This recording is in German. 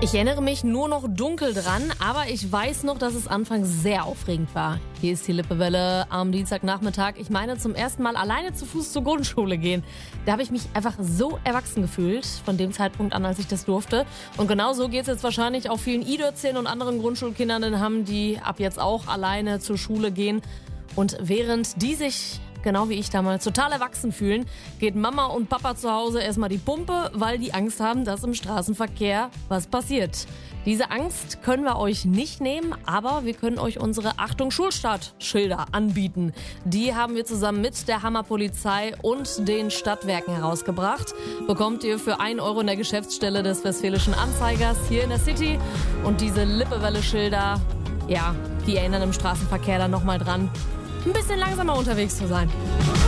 Ich erinnere mich nur noch dunkel dran, aber ich weiß noch, dass es anfangs sehr aufregend war. Hier ist die Lippewelle am Dienstagnachmittag. Ich meine, zum ersten Mal alleine zu Fuß zur Grundschule gehen. Da habe ich mich einfach so erwachsen gefühlt, von dem Zeitpunkt an, als ich das durfte. Und genau so geht es jetzt wahrscheinlich auch vielen I-13 und anderen Grundschulkindern in Hamm, die ab jetzt auch alleine zur Schule gehen. Und während die sich, genau wie ich damals, total erwachsen fühlen, geht Mama und Papa zu Hause erstmal die Pumpe, weil die Angst haben, dass im Straßenverkehr was passiert. Diese Angst können wir euch nicht nehmen, aber wir können euch unsere Achtung Schulstart-Schilder anbieten. Die haben wir zusammen mit der Hammer Polizei und den Stadtwerken herausgebracht. Bekommt ihr für 1 Euro in der Geschäftsstelle des Westfälischen Anzeigers hier in der City. Und diese Lippewelle-Schilder, ja, die erinnern im Straßenverkehr dann nochmal dran, ein bisschen langsamer unterwegs zu sein.